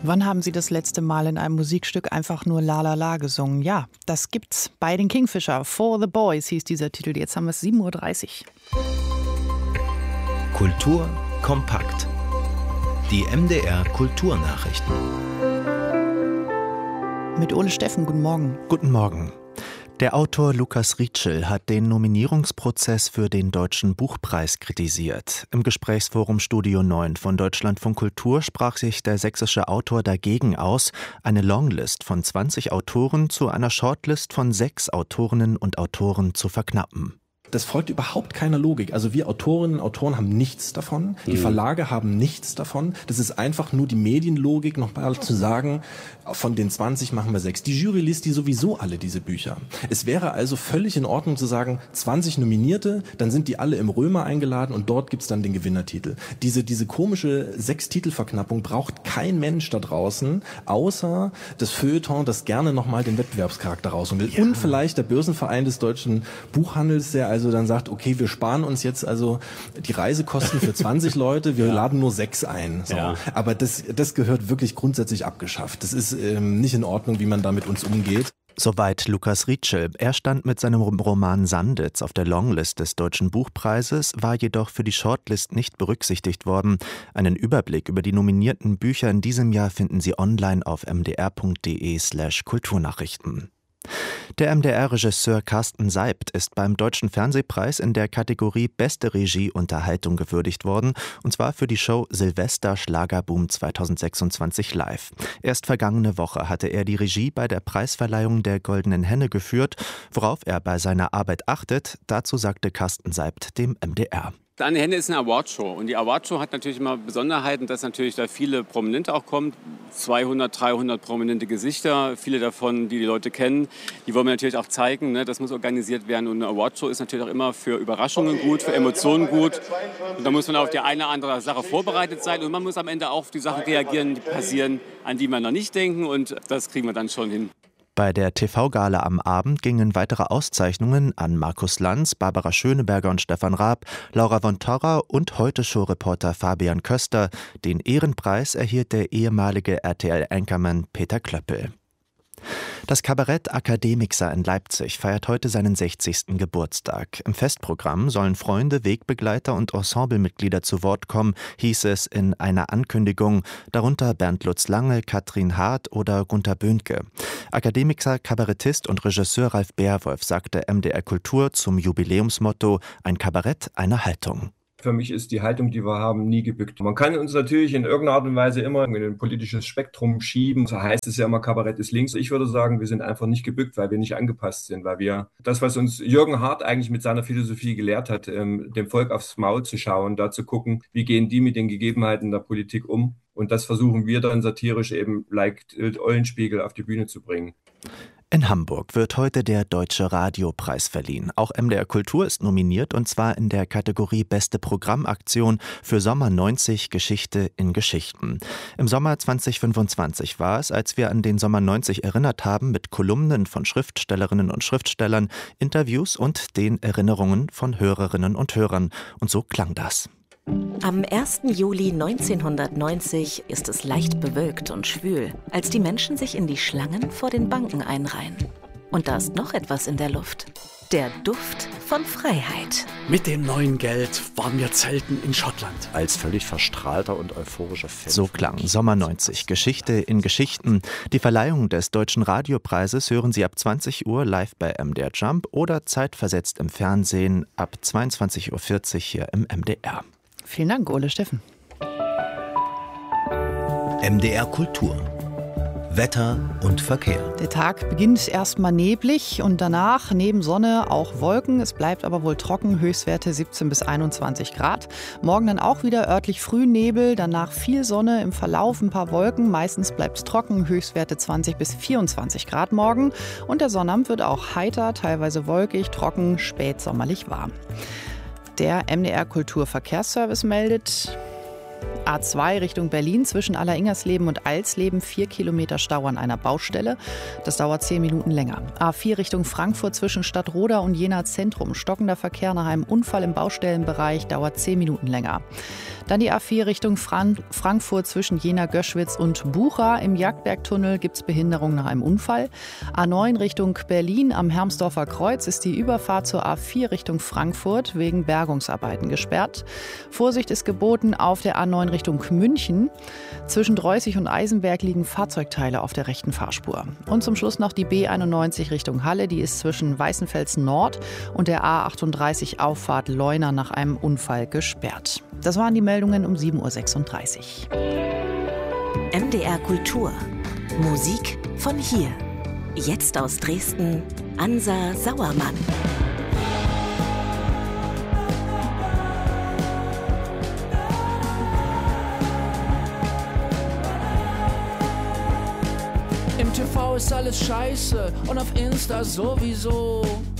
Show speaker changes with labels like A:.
A: Wann haben Sie das letzte Mal in einem Musikstück einfach nur La La La gesungen? Ja, das gibt's bei den Kingfisher. For the Boys hieß dieser Titel. Jetzt haben wir es 7:30 Uhr.
B: Kultur kompakt. Die MDR Kulturnachrichten.
A: Mit Ole Steffen, guten Morgen.
C: Guten Morgen. Der Autor Lukas Rietschel hat den Nominierungsprozess für den Deutschen Buchpreis kritisiert. Im Gesprächsforum Studio 9 von Deutschlandfunk Kultur sprach sich der sächsische Autor dagegen aus, eine Longlist von 20 Autoren zu einer Shortlist von 6 Autorinnen und Autoren zu verknappen.
D: Das folgt überhaupt keiner Logik. Also wir Autorinnen und Autoren haben nichts davon. Die Verlage haben nichts davon. Das ist einfach nur die Medienlogik, nochmal zu sagen, von den 20 machen wir 6. Die Jury liest die sowieso alle, diese Bücher. Es wäre also völlig in Ordnung zu sagen, 20 Nominierte, dann sind die alle im Römer eingeladen und dort gibt's dann den Gewinnertitel. Diese komische 6-Titel-Verknappung braucht kein Mensch da draußen, außer das Feuilleton, das gerne nochmal den Wettbewerbscharakter raus will. Ja. Und vielleicht der Börsenverein des deutschen Buchhandels, der also dann sagt, okay, wir sparen uns jetzt also die Reisekosten für 20 Leute, wir laden nur 6 ein. So. Ja. Aber das gehört wirklich grundsätzlich abgeschafft. Das ist nicht in Ordnung, wie man da mit uns umgeht.
C: Soweit Lukas Rietschel. Er stand mit seinem Roman Sanditz auf der Longlist des Deutschen Buchpreises, war jedoch für die Shortlist nicht berücksichtigt worden. Einen Überblick über die nominierten Bücher in diesem Jahr finden Sie online auf mdr.de/Kulturnachrichten. Der MDR-Regisseur Carsten Seibt ist beim Deutschen Fernsehpreis in der Kategorie Beste Regie Unterhaltung gewürdigt worden, und zwar für die Show Silvester Schlagerboom 2026 live. Erst vergangene Woche hatte er die Regie bei der Preisverleihung der Goldenen Henne geführt. Worauf er bei seiner Arbeit achtet, dazu sagte Carsten Seibt dem MDR.
E: Eine Henne ist eine Awardshow und die Awardshow hat natürlich immer Besonderheiten, dass natürlich da viele Prominente auch kommen, 200, 300 prominente Gesichter, viele davon, die Leute kennen, die wollen wir natürlich auch zeigen, ne? Das muss organisiert werden und eine Awardshow ist natürlich auch immer für Überraschungen gut, für Emotionen gut und da muss man auf die eine oder andere Sache vorbereitet sein und man muss am Ende auch auf die Sachen reagieren, die passieren, an die man noch nicht denken und das kriegen wir dann schon hin.
C: Bei der TV-Gala am Abend gingen weitere Auszeichnungen an Markus Lanz, Barbara Schöneberger und Stefan Raab, Laura von Torra und Heute-Show-Reporter Fabian Köster. Den Ehrenpreis erhielt der ehemalige RTL-Anchorman Peter Klöppel. Das Kabarett Akademixer in Leipzig feiert heute seinen 60. Geburtstag. Im Festprogramm sollen Freunde, Wegbegleiter und Ensemblemitglieder zu Wort kommen, hieß es in einer Ankündigung, darunter Bernd Lutz Lange, Katrin Hart oder Gunter Böhnke. Akademixer, Kabarettist und Regisseur Ralf Beerwolf sagte MDR Kultur zum Jubiläumsmotto: Ein Kabarett, eine Haltung.
F: Für mich ist die Haltung, die wir haben, nie gebückt. Man kann uns natürlich in irgendeiner Art und Weise immer in ein politisches Spektrum schieben. So heißt es ja immer, Kabarett ist links. Ich würde sagen, wir sind einfach nicht gebückt, weil wir nicht angepasst sind. Weil wir das, was uns Jürgen Hart eigentlich mit seiner Philosophie gelehrt hat, dem Volk aufs Maul zu schauen, da zu gucken, wie gehen die mit den Gegebenheiten der Politik um. Und das versuchen wir dann satirisch eben like Eulenspiegel auf die Bühne zu bringen.
C: In Hamburg wird heute der Deutsche Radiopreis verliehen. Auch MDR Kultur ist nominiert, und zwar in der Kategorie Beste Programmaktion für Sommer 90 Geschichte in Geschichten. Im Sommer 2025 war es, als wir an den Sommer 90 erinnert haben, mit Kolumnen von Schriftstellerinnen und Schriftstellern, Interviews und den Erinnerungen von Hörerinnen und Hörern. Und so klang das.
G: Am 1. Juli 1990 ist es leicht bewölkt und schwül, als die Menschen sich in die Schlangen vor den Banken einreihen. Und da ist noch etwas in der Luft. Der Duft von Freiheit.
H: Mit dem neuen Geld waren wir zelten in Schottland.
I: Als völlig verstrahlter und euphorischer Fan.
C: So klang Sommer 90, Geschichte in Geschichten. Die Verleihung des Deutschen Radiopreises hören Sie ab 20 Uhr live bei MDR Jump oder zeitversetzt im Fernsehen ab 22:40 Uhr hier im MDR.
A: Vielen Dank, Ole Steffen.
B: MDR Kultur. Wetter und Verkehr.
A: Der Tag beginnt erstmal neblig und danach neben Sonne auch Wolken. Es bleibt aber wohl trocken, Höchstwerte 17 bis 21 Grad. Morgen dann auch wieder örtlich Frühnebel, danach viel Sonne, im Verlauf ein paar Wolken. Meistens bleibt es trocken, Höchstwerte 20 bis 24 Grad morgen. Und der Sonnabend wird auch heiter, teilweise wolkig, trocken, spätsommerlich warm. Der MDR Kulturverkehrsservice meldet: A2 Richtung Berlin zwischen Alleringers-Leben und Alsleben 4 Kilometer Stau an einer Baustelle. Das dauert 10 Minuten länger. A4 Richtung Frankfurt zwischen Stadtroda und Jena Zentrum. Stockender Verkehr nach einem Unfall im Baustellenbereich dauert 10 Minuten länger. Dann die A4 Richtung Frankfurt zwischen Jena-Göschwitz und Bucha. Im Jagdbergtunnel gibt es Behinderung nach einem Unfall. A9 Richtung Berlin am Hermsdorfer Kreuz ist die Überfahrt zur A4 Richtung Frankfurt wegen Bergungsarbeiten gesperrt. Vorsicht ist geboten auf der A9 Richtung München. Zwischen Dreußig und Eisenberg liegen Fahrzeugteile auf der rechten Fahrspur. Und zum Schluss noch die B91 Richtung Halle. Die ist zwischen Weißenfels Nord und der A38 Auffahrt Leuna nach einem Unfall gesperrt. Das waren die Meldungen um 7.36 Uhr.
G: MDR Kultur. Musik von hier. Jetzt aus Dresden, Ansa Sauermann.
J: Im TV ist alles scheiße und auf Insta sowieso.